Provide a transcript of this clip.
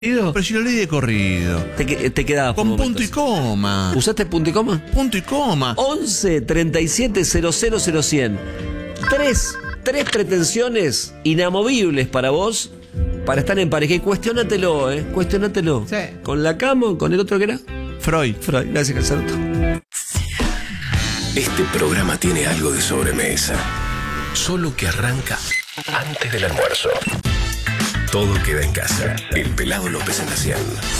Pero si lo leí de corrido. Te quedaba con punto y coma. ¿Usaste punto y coma? Punto y coma. 11 37 000 100. Tres pretensiones inamovibles para vos para estar en pareja. Y cuestionatelo, cuestionatelo. Sí. ¿Con la cama o con el otro que era? Freud. Gracias, Calzaroto. Este programa tiene algo de sobremesa. Solo que arranca antes del almuerzo. Todo queda en casa. El Pelado López en la 100.